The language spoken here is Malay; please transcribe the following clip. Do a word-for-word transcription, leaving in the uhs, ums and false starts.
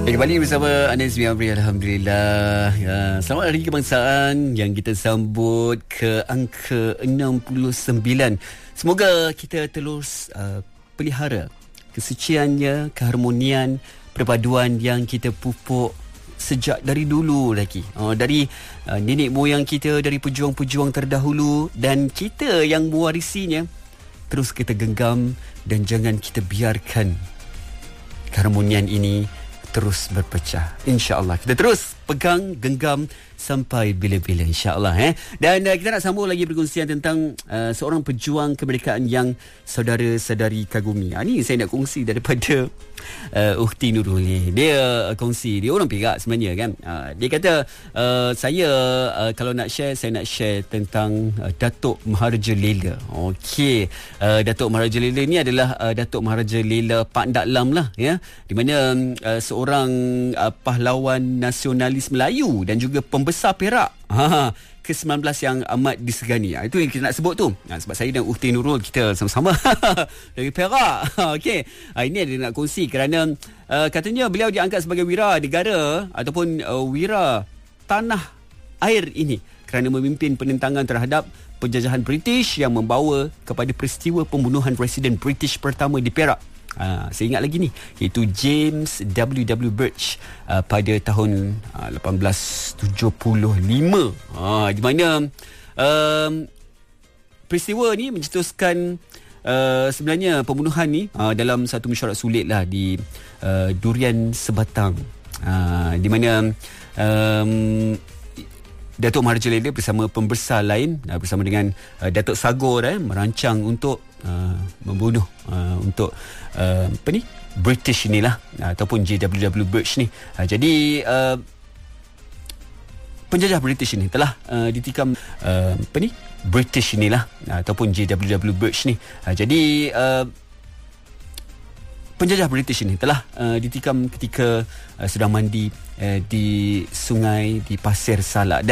Kembali bersama Anis Miamri, Alhamdulillah. Ya, selamat Hari Kebangsaan yang kita sambut ke angka enam puluh sembilan. Semoga kita terus uh, pelihara kesuciannya, keharmonian, perpaduan yang kita pupuk sejak dari dulu lagi. Oh, dari uh, nenek moyang kita, dari pejuang-pejuang terdahulu, dan kita yang mewarisinya terus kita genggam dan jangan kita biarkan keharmonian ini terus berpecah. InsyaAllah kita terus pegang, genggam sampai bila-bila, insyaAllah. Eh? Dan uh, kita nak sambung lagi perkongsian tentang uh, seorang pejuang kemerdekaan yang saudara-saudari kagumi. Ha, ni saya nak kongsi daripada uh, Ukhti Nurul ni. Dia uh, kongsi, dia orang Perak sebenarnya kan. Uh, dia kata, uh, saya uh, kalau nak share, saya nak share tentang uh, Datuk Maharaja Lela. Okey, uh, Datuk Maharaja Lela ni adalah uh, Datuk Maharaja Lela Pak Ndak Lam lah, ya. Di mana uh, seorang uh, pahlawan nasionalis Melayu dan juga pembesar Perak ha, ke sembilan belas yang amat disegani. Ha, itu yang kita nak sebut tu. Ha, sebab saya dan Ukhti Nurul kita sama-sama dari Perak. Okey. Ha, ini ada nak kongsi kerana uh, katanya beliau diangkat sebagai wira negara ataupun uh, wira tanah air ini kerana memimpin penentangan terhadap penjajahan British yang membawa kepada peristiwa pembunuhan Presiden British pertama di Perak. Uh, saya ingat lagi ni, iaitu James W W Birch uh, pada tahun uh, lapan belas tujuh puluh lima, uh, di mana uh, peristiwa ni mencetuskan uh, sebenarnya pembunuhan ni uh, dalam satu mesyuarat sulit lah di uh, Durian Sebatang, uh, di mana um, Datuk Maharaja Lela bersama pembesar lain uh, bersama dengan uh, Datuk Sagor eh, merancang untuk uh, membunuh uh, untuk uh, apa ni British inilah uh, ataupun J W W Birch ni. Uh, jadi uh, penjajah British ini telah uh, ditikam uh, apa ni British inilah uh, ataupun J W W Birch ni. Uh, jadi uh, penjajah British ini telah uh, ditikam ketika uh, sedang mandi uh, di sungai di Pasir Salak.